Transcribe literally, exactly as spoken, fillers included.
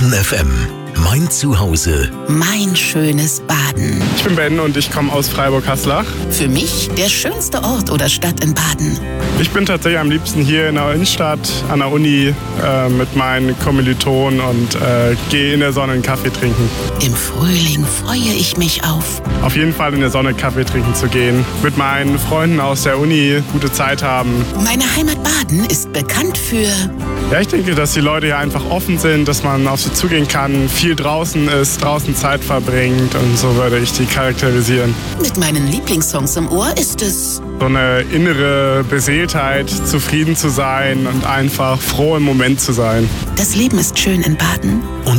Baden F M. Mein Zuhause. Mein schönes Baden. Ich bin Ben und ich komme aus Freiburg-Haslach. Für mich der schönste Ort oder Stadt in Baden. Ich bin tatsächlich am liebsten hier in der Innenstadt, an der Uni, äh, mit meinen Kommilitonen und äh, gehe in der Sonne einen Kaffee trinken. Im Frühling freue ich mich auf. Auf jeden Fall in der Sonne Kaffee trinken zu gehen. Mit meinen Freunden aus der Uni gute Zeit haben. Meine Heimat Baden ist bekannt für... Ja, ich denke, dass die Leute hier einfach offen sind, dass man auf sie zugehen kann, viel draußen ist, draußen Zeit verbringt und so würde ich die charakterisieren. Mit meinen Lieblingssongs im Ohr ist es... So eine innere Beseeltheit, zufrieden zu sein und einfach froh im Moment zu sein. Das Leben ist schön in Baden.